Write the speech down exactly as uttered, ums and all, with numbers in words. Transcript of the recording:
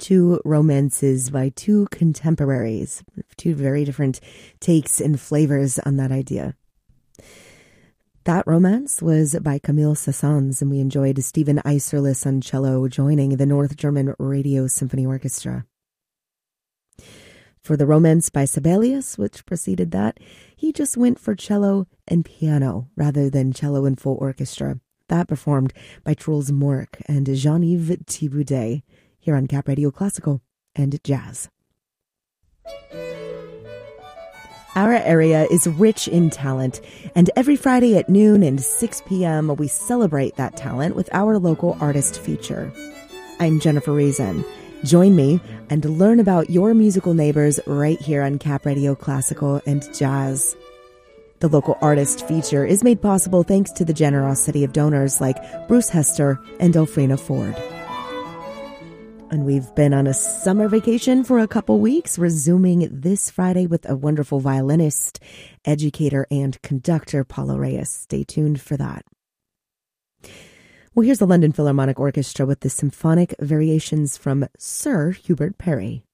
two romances by two contemporaries, two very different takes and flavors on that idea. That romance was by Camille Saint-Saëns, and we enjoyed Stephen Isserlis on cello joining the North German Radio Symphony Orchestra. For the romance by Sibelius, which preceded that, he just went for cello and piano rather than cello and full orchestra. That performed by Truls Mork and Jean-Yves Thibaudet here on Cap Radio Classical and Jazz. Our area is rich in talent, and every Friday at noon and six p.m. we celebrate that talent with our local artist feature. I'm Jennifer Reason. Join me and learn about your musical neighbors right here on Cap Radio Classical and Jazz. The local artist feature is made possible thanks to the generosity of donors like Bruce Hester and Elfrina Ford. And we've been on a summer vacation for a couple weeks, resuming this Friday with a wonderful violinist, educator, and conductor, Paulo Reyes. Stay tuned for that. Well, here's the London Philharmonic Orchestra with the symphonic variations from Sir Hubert Parry.